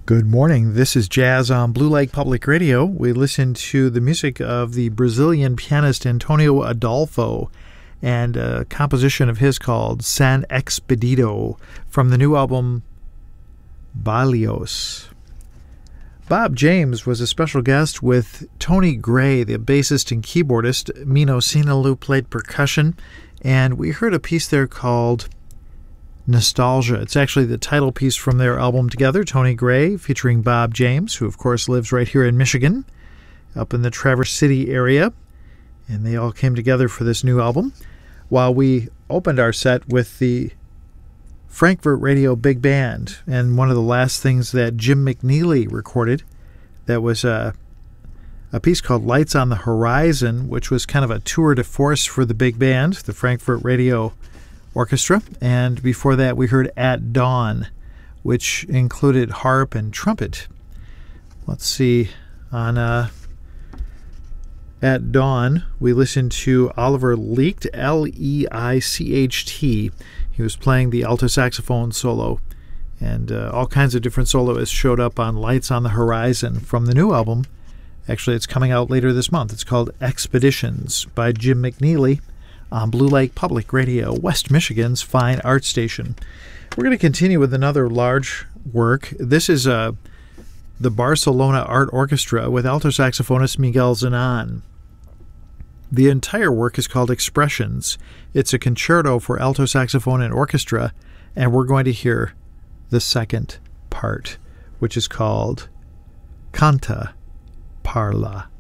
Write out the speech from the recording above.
Good morning. This is Jazz on Blue Lake Public Radio. We listen to the music of the Brazilian pianist Antonio Adolfo and a composition of his called San Expedito from the new album Balios. Bob James was a special guest with Tony Gray, the bassist and keyboardist. Mino Sinalou played percussion, and we heard a piece there called Nostalgia. It's actually the title piece from their album together, Tony Gray, featuring Bob James, who of course lives right here in Michigan, up in the Traverse City area. And they all came together for this new album. While we opened our set with the Frankfurt Radio Big Band, and one of the last things that Jim McNeely recorded, that was a piece called Lights on the Horizon, which was kind of a tour de force for the big band, the Frankfurt Radio Orchestra. And before that we heard At Dawn, which included harp and trumpet. Let's see, on At Dawn we listened to Oliver Leicht, Leicht. He was playing the alto saxophone solo, and all kinds of different soloists showed up on Lights on the Horizon from the new album. Actually, it's coming out later this month. It's called Expeditions by Jim McNeely on Blue Lake Public Radio, West Michigan's fine art station. We're going to continue with another large work. This is the Barcelona Art Orchestra with alto saxophonist Miguel Zenon. The entire work is called Expressions. It's a concerto for alto saxophone and orchestra, and we're going to hear the second part, which is called Canta Parla.